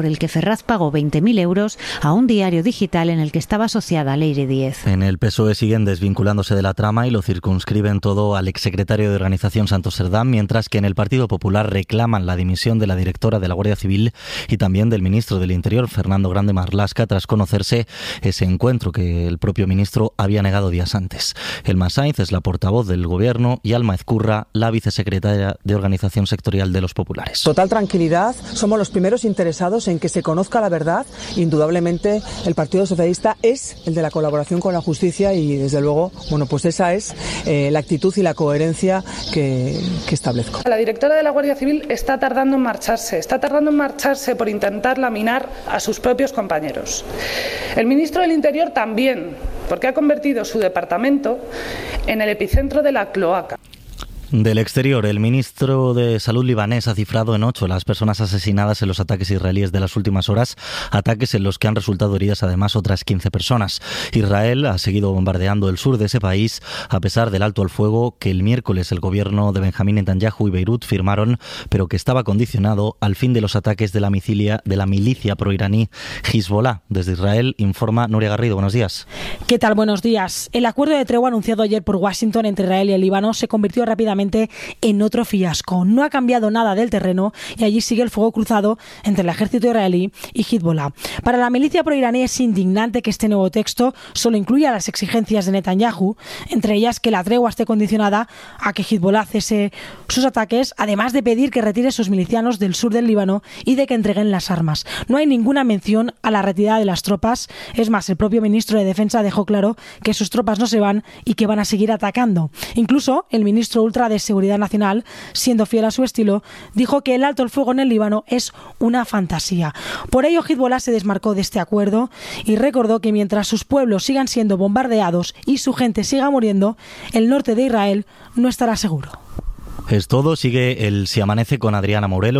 Speaker 24: Ferraz pagó veinte mil euros a un diario digital en el que estaba asociada Leire Díez.
Speaker 23: En el P S O E siguen desvinculándose de la trama y lo circunscriben todo al exsecretario de Organización Santos Cerdán, mientras que en el Partido Popular reclaman la dimisión de la directora de la Guardia Civil y también del ministro del Interior, Fernando Grande Marlaska, tras conocerse ese encuentro que el propio ministro había negado días antes. Elma Sainz es la portavoz del Gobierno y Alma Ezcurra, la vicesecretaria de Organización Sectorial de los Populares.
Speaker 12: Total tranquilidad, somos los primeros interesados en que se conozca la verdad. Indudablemente el Partido Socialista es el de la colaboración con la justicia y desde luego, bueno, pues esa es eh, la actitud y la coherencia que, que establezco.
Speaker 13: La directora de la Guardia Civil está tardando en marcharse, está tardando en marcharse por intentar laminar a sus propios compañeros. El ministro del Interior también, porque ha convertido su departamento en el epicentro de la cloaca.
Speaker 23: Del exterior, el ministro de Salud libanés ha cifrado en ocho las personas asesinadas en los ataques israelíes de las últimas horas, ataques en los que han resultado heridas además otras quince personas. Israel ha seguido bombardeando el sur de ese país a pesar del alto al fuego que el miércoles el gobierno de Benjamín Netanyahu y Beirut firmaron, pero que estaba condicionado al fin de los ataques de la milicia, de la milicia proiraní Hezbollah. Desde Israel informa Nuria Garrido. Buenos días.
Speaker 16: ¿Qué tal? Buenos días. El acuerdo de tregua anunciado ayer por Washington entre Israel y el Líbano se convirtió rápidamente en otro fiasco. No ha cambiado nada del terreno y allí sigue el fuego cruzado entre el ejército israelí y Hezbollah. Para la milicia proiraní es indignante que este nuevo texto solo incluya las exigencias de Netanyahu, entre ellas que la tregua esté condicionada a que Hezbollah cese sus ataques, además de pedir que retire sus milicianos del sur del Líbano y de que entreguen las armas. No hay ninguna mención a la retirada de las tropas. Es más, el propio ministro de Defensa dejó claro que sus tropas no se van y que van a seguir atacando. Incluso el ministro ultra de Seguridad Nacional, siendo fiel a su estilo, dijo que el alto el fuego en el Líbano es una fantasía. Por ello, Hezbollah se desmarcó de este acuerdo y recordó que mientras sus pueblos sigan siendo bombardeados y su gente siga muriendo, el norte de Israel no estará seguro.
Speaker 23: Es todo. Sigue el Si Amanece con Adriana Morelos.